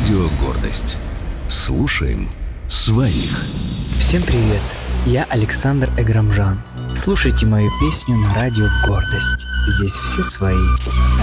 Радио «Гордость». Слушаем своих. Всем привет, я Александр Эграмжан. Слушайте мою песню на радио «Гордость». Здесь все свои.